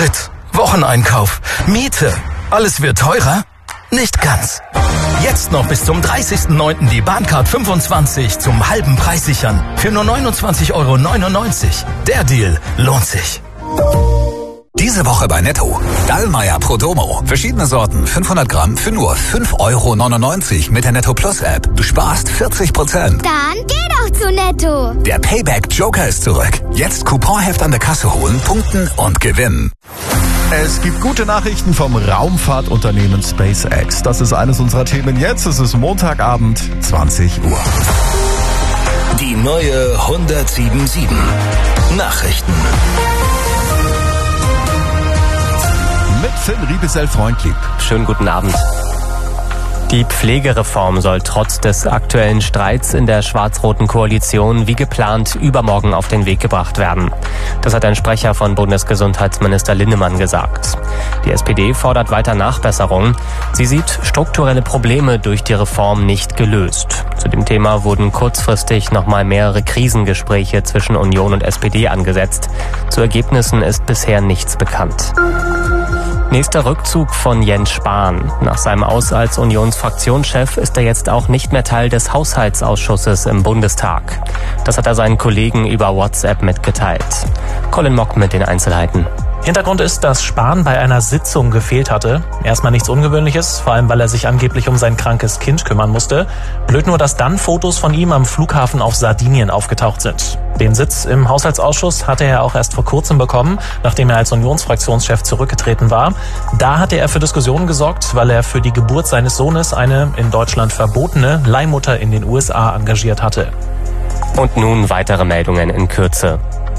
Sprit, Wocheneinkauf, Miete. Alles wird teurer? Nicht ganz. Jetzt noch bis zum 30.09. die Bahncard 25 zum halben Preis sichern. Für nur 29,99 €. Der Deal lohnt sich. Diese Woche bei Netto. Dallmayr Prodomo. Verschiedene Sorten, 500 Gramm für nur 5,99 € mit der Netto Plus App. Du sparst 40%. Dann geh doch zu Netto. Der Payback Joker ist zurück. Jetzt Couponheft an der Kasse holen, punkten und gewinnen. Es gibt gute Nachrichten vom Raumfahrtunternehmen SpaceX. Das ist eines unserer Themen jetzt. Es ist Montagabend, 20 Uhr. Die neue 107.7 Nachrichten. Mit Finn Riebesell-Freundlieb. Schönen guten Abend. Die Pflegereform soll trotz des aktuellen Streits in der schwarz-roten Koalition wie geplant übermorgen auf den Weg gebracht werden. Das hat ein Sprecher von Bundesgesundheitsminister Linnemann gesagt. Die SPD fordert weiter Nachbesserungen. Sie sieht strukturelle Probleme durch die Reform nicht gelöst. Zu dem Thema wurden kurzfristig nochmal mehrere Krisengespräche zwischen Union und SPD angesetzt. Zu Ergebnissen ist bisher nichts bekannt. Nächster Rückzug von Jens Spahn. Nach seinem Aus als Unionsfraktionschef ist er jetzt auch nicht mehr Teil des Haushaltsausschusses im Bundestag. Das hat er seinen Kollegen über WhatsApp mitgeteilt. Colin Mock mit den Einzelheiten. Hintergrund ist, dass Spahn bei einer Sitzung gefehlt hatte. Erstmal nichts Ungewöhnliches, vor allem weil er sich angeblich um sein krankes Kind kümmern musste. Blöd nur, dass dann Fotos von ihm am Flughafen auf Sardinien aufgetaucht sind. Den Sitz im Haushaltsausschuss hatte er auch erst vor kurzem bekommen, nachdem er als Unionsfraktionschef zurückgetreten war. Da hatte er für Diskussionen gesorgt, weil er für die Geburt seines Sohnes eine in Deutschland verbotene Leihmutter in den USA engagiert hatte. Und nun weitere Meldungen in Kürze.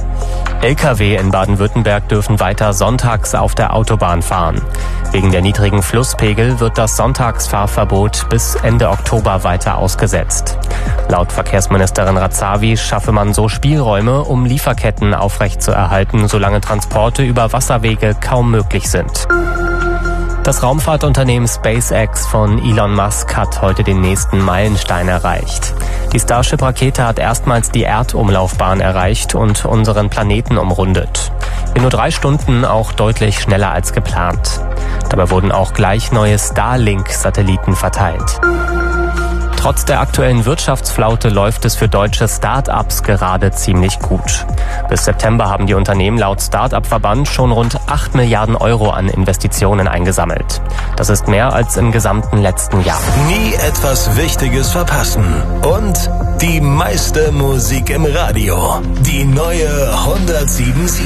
Lkw in Baden-Württemberg dürfen weiter sonntags auf der Autobahn fahren. Wegen der niedrigen Flusspegel wird das Sonntagsfahrverbot bis Ende Oktober weiter ausgesetzt. Laut Verkehrsministerin Razavi schaffe man so Spielräume, um Lieferketten aufrechtzuerhalten, solange Transporte über Wasserwege kaum möglich sind. Das Raumfahrtunternehmen SpaceX von Elon Musk hat heute den nächsten Meilenstein erreicht. Die Starship-Rakete hat erstmals die Erdumlaufbahn erreicht und unseren Planeten umrundet. In nur 3 Stunden auch deutlich schneller als geplant. Dabei wurden auch gleich neue Starlink-Satelliten verteilt. Trotz der aktuellen Wirtschaftsflaute läuft es für deutsche Start-ups gerade ziemlich gut. Bis September haben die Unternehmen laut Start-up-Verband schon rund 8 Milliarden € an Investitionen eingesammelt. Das ist mehr als im gesamten letzten Jahr. Nie etwas Wichtiges verpassen. Und die meiste Musik im Radio. Die neue 107.7.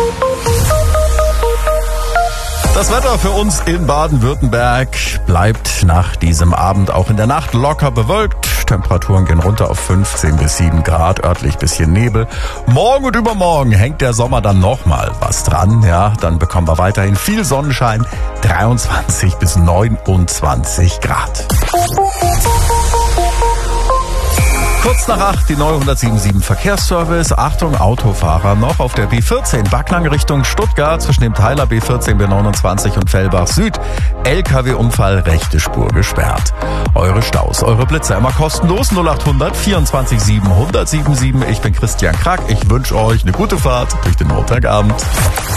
Das Wetter für uns in Baden-Württemberg bleibt nach diesem Abend auch in der Nacht locker bewölkt. Temperaturen gehen runter auf 15 bis 7 Grad, örtlich bisschen Nebel. Morgen und übermorgen hängt der Sommer dann nochmal was dran. Ja, dann bekommen wir weiterhin viel Sonnenschein, 23 bis 29 Grad. Kurz nach 8 die neue 107.7 Verkehrsservice. Achtung, Autofahrer noch auf der B14 Backnang Richtung Stuttgart zwischen dem Teiler B14, B29 und Fellbach Süd. LKW-Unfall, rechte Spur gesperrt. Eure Staus, eure Blitzer immer kostenlos 0800 24 7 1077. Ich bin Christian Krack. Ich wünsche euch eine gute Fahrt durch den Montagabend.